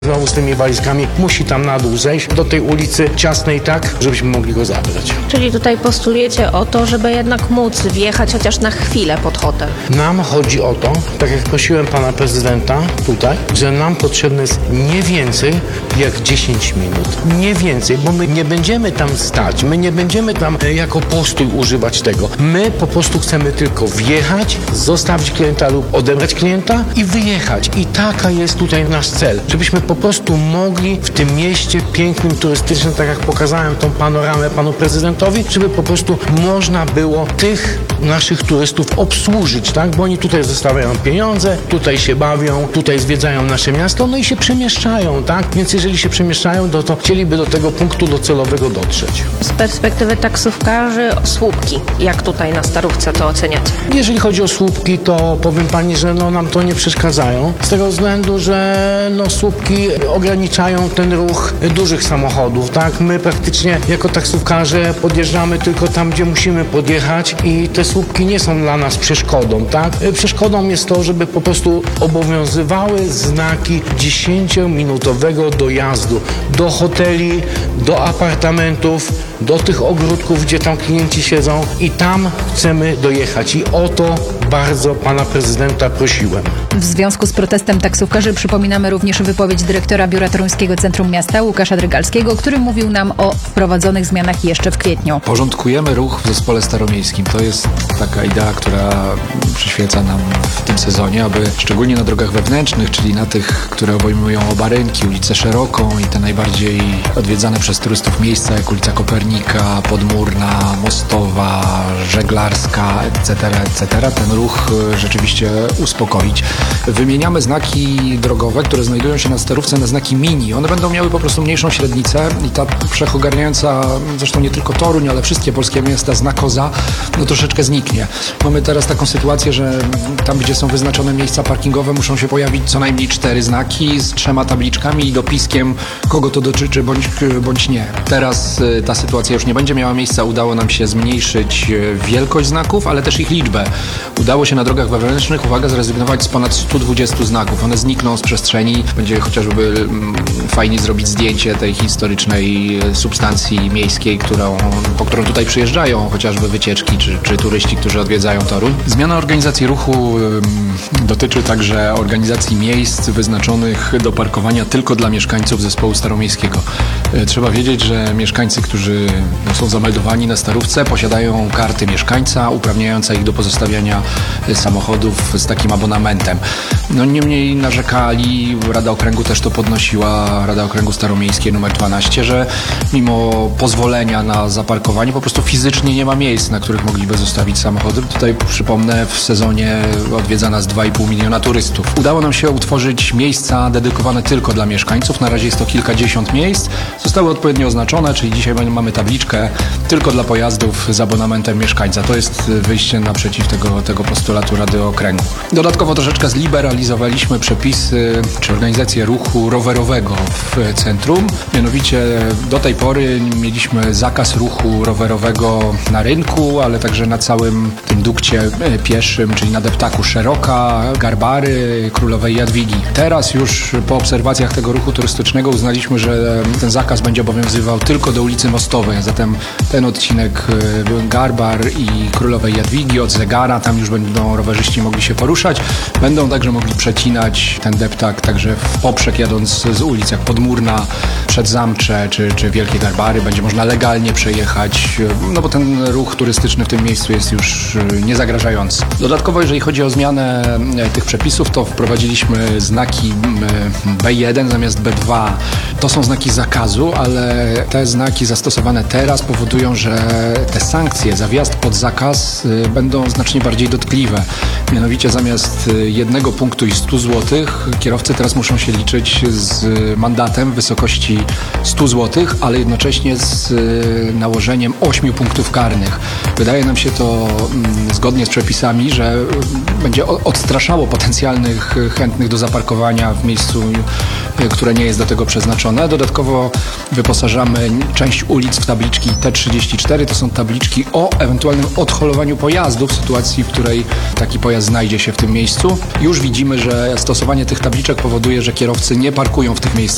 Znowu z tymi walizkami musi tam na dół zejść do tej ulicy ciasnej tak, żebyśmy mogli go zabrać. Czyli tutaj postulujecie o to, żeby jednak móc wjechać chociaż na chwilę pod hotel. Nam chodzi o to, tak jak prosiłem pana prezydenta tutaj, że nam potrzebne jest nie więcej jak 10 minut. Nie więcej, bo my nie będziemy tam stać, my nie będziemy tam jako postój używać tego. My po prostu chcemy tylko wjechać, zostawić klienta lub odebrać klienta i wyjechać. I taka jest tutaj nasz cel, żebyśmy po prostu mogli w tym mieście pięknym, turystycznym, tak jak pokazałem tą panoramę panu prezydentowi, żeby po prostu można było tych naszych turystów obsłużyć, tak? Bo oni tutaj zostawiają pieniądze, tutaj się bawią, tutaj zwiedzają nasze miasto, no i się przemieszczają, tak? Więc jeżeli się przemieszczają, to chcieliby do tego punktu docelowego dotrzeć. Z perspektywy taksówkarzy, słupki, jak tutaj na Starówce to oceniacie? Jeżeli chodzi o słupki, to powiem pani, że nam to nie przeszkadzają, z tego względu, że słupki ograniczają ten ruch dużych samochodów, tak? My praktycznie jako taksówkarze podjeżdżamy tylko tam, gdzie musimy podjechać i te słupki nie są dla nas przeszkodą, tak? Przeszkodą jest to, żeby po prostu obowiązywały znaki 10-minutowego dojazdu do hoteli, do apartamentów, do tych ogródków, gdzie tam klienci siedzą i tam chcemy dojechać i o to bardzo pana prezydenta prosiłem. W związku z protestem taksówkarzy przypominamy również wypowiedź dyrektora Biura Toruńskiego Centrum Miasta Łukasza Drygalskiego, który mówił nam o wprowadzonych zmianach jeszcze w kwietniu. Porządkujemy ruch w zespole staromiejskim. To jest taka idea, która przyświeca nam w tym sezonie, aby szczególnie na drogach wewnętrznych, czyli na tych, które obejmują Obarynki, ulicę Szeroką i te najbardziej odwiedzane przez turystów miejsca, jak ulica Kopernika, Podmurna, Mostowa, Żeglarska, etc., ten ruch rzeczywiście uspokoić. Wymieniamy znaki drogowe, które znajdują się na Starówce, na znaki mini. One będą miały po prostu mniejszą średnicę i ta wszechogarniająca, zresztą nie tylko Toruń, ale wszystkie polskie miasta znakoza, troszeczkę zniknie. Mamy teraz taką sytuację, że tam, gdzie są wyznaczone miejsca parkingowe, muszą się pojawić co najmniej 4 znaki z 3 tabliczkami i dopiskiem, kogo to dotyczy bądź nie. Teraz ta sytuacja już nie będzie miała miejsca. Udało nam się zmniejszyć wielkość znaków, ale też ich liczbę. Udało się na drogach wewnętrznych, uwaga, zrezygnować z ponad 120 znaków. One znikną z przestrzeni. Będzie chociażby fajnie zrobić zdjęcie tej historycznej substancji miejskiej, po którą tutaj przyjeżdżają chociażby wycieczki czy turyści, którzy odwiedzają Toruń. Zmiana organizacji ruchu dotyczy także organizacji miejsc wyznaczonych do parkowania tylko dla mieszkańców zespołu staromiejskiego. Trzeba wiedzieć, że mieszkańcy, którzy są zameldowani na Starówce, posiadają karty mieszkańca uprawniające ich do pozostawiania samochodów z takim abonamentem. Niemniej narzekali, Rada Okręgu też to podnosiła, Rada Okręgu Staromiejskiej nr 12, że mimo pozwolenia na zaparkowanie po prostu fizycznie nie ma miejsc, na których mogliby zostawić samochody. Tutaj przypomnę, w sezonie odwiedza nas 2,5 miliona turystów. Udało nam się utworzyć miejsca dedykowane tylko dla mieszkańców. Na razie jest to kilkadziesiąt miejsc. Zostały odpowiednio oznaczone, czyli dzisiaj mamy tabliczkę tylko dla pojazdów z abonamentem mieszkańca. To jest wyjście naprzeciw tego postulatu Rady Okręgu. Dodatkowo troszeczkę zliberalizowaliśmy przepisy czy organizację ruchu rowerowego w centrum. Mianowicie do tej pory mieliśmy zakaz ruchu rowerowego na rynku, ale także na całym tym dukcie pieszym, czyli na deptaku Szeroka, Garbary, Królowej Jadwigi. Teraz już po obserwacjach tego ruchu turystycznego uznaliśmy, że ten zakaz będzie obowiązywał tylko do ulicy Mostowej, a zatem ten odcinek Garbar i Królowej Jadwigi od Zegara, tam już będą rowerzyści mogli się poruszać. Będą także mogli przecinać ten deptak także w poprzek, jadąc z ulic jak Podmurna, Przedzamcze czy Wielkie Garbary. Będzie można legalnie przejechać, bo ten ruch turystyczny w tym miejscu jest już niezagrażający. Dodatkowo, jeżeli chodzi o zmianę tych przepisów, to wprowadziliśmy znaki B1 zamiast B2. To są znaki zakazu, ale te znaki zastosowane teraz powodują, że te sankcje za wjazd pod zakaz będą znacznie bardziej dotkliwe. Mianowicie zamiast 1 punktu i 100 zł kierowcy teraz muszą się liczyć z mandatem w wysokości 100 zł, ale jednocześnie z nałożeniem 8 punktów karnych. Wydaje nam się to zgodnie z przepisami, że będzie odstraszało potencjalnych chętnych do zaparkowania w miejscu, które nie jest do tego przeznaczone. Dodatkowo wyposażamy część ulic w tabliczki T34. To są tabliczki o ewentualnym odholowaniu pojazdu w sytuacji, w której taki pojazd znajdzie się w tym miejscu. Już widzimy, że stosowanie tych tabliczek powoduje, że kierowcy nie parkują w tych miejscach